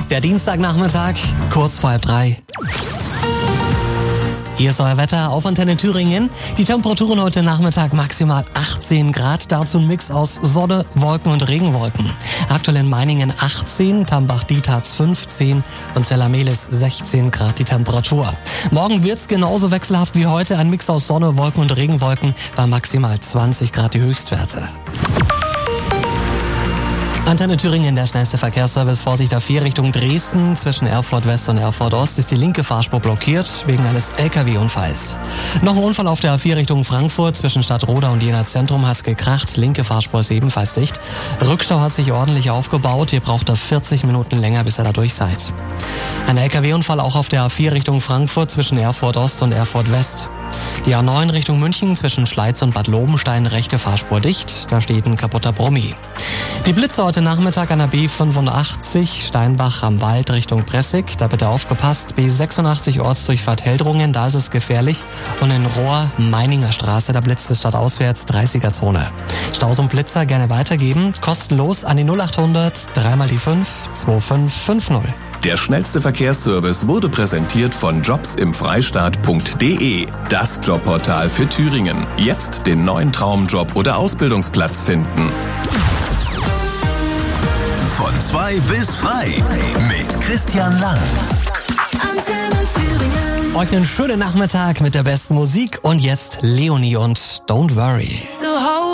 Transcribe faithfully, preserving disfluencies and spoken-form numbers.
Der Dienstagnachmittag, kurz vor halb drei. Hier ist euer Wetter auf Antenne Thüringen. Die Temperaturen heute Nachmittag maximal achtzehn Grad. Dazu ein Mix aus Sonne, Wolken und Regenwolken. Aktuell in Meiningen achtzehn, Tambach-Dietharz fünfzehn und Zellamelis sechzehn Grad die Temperatur. Morgen wird's genauso wechselhaft wie heute. Ein Mix aus Sonne, Wolken und Regenwolken bei maximal zwanzig Grad die Höchstwerte. Antenne Thüringen, der schnellste Verkehrsservice. Vorsicht A vier Richtung Dresden. Zwischen Erfurt West und Erfurt Ost ist die linke Fahrspur blockiert wegen eines L K W-Unfalls. Noch ein Unfall auf der A vier Richtung Frankfurt. Zwischen Stadtroda und Jena Zentrum hat's gekracht. Linke Fahrspur ist ebenfalls dicht. Rückstau hat sich ordentlich aufgebaut. Ihr braucht da vierzig Minuten länger, bis ihr da durch seid. Ein L K W-Unfall auch auf der A vier Richtung Frankfurt zwischen Erfurt Ost und Erfurt West. Die A neun Richtung München zwischen Schleiz und Bad Lobenstein, rechte Fahrspur dicht. Da steht ein kaputter Brummi. Die Blitze heute Nachmittag an der B fünfundachtzig Steinbach am Wald Richtung Pressig. Da bitte aufgepasst. B sechsundachtzig Ortsdurchfahrt Heldrungen, da ist es gefährlich. Und in Rohr Meininger Straße, da blitzt es stadtauswärts dreißiger Zone. Staus und Blitzer gerne weitergeben. Kostenlos an die null achthundert drei mal die fünf zwei fünf fünf null. Der schnellste Verkehrsservice wurde präsentiert von jobs im freistaat punkt de, das Jobportal für Thüringen. Jetzt den neuen Traumjob oder Ausbildungsplatz finden. Von zwei bis frei mit Christian Lang. Antenne Thüringen. Euch einen schönen Nachmittag mit der besten Musik und jetzt Leonie und Don't Worry. So